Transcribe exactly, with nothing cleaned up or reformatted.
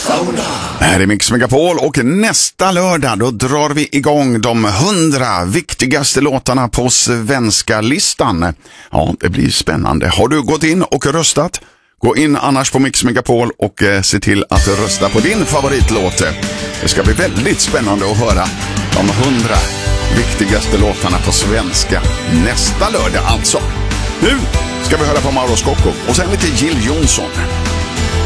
Här är Mix Megapol och nästa lördag då drar vi igång de hundra viktigaste låtarna på svenska listan. Ja, det blir spännande. Har du gått in och röstat? Gå in annars på Mix Megapol och eh, se till att rösta på din favoritlåt. Det ska bli väldigt spännande att höra de hundra viktigaste låtarna på svenska nästa lördag alltså. Nu ska vi höra på Mauro Scocco och sen lite Jill Johnson.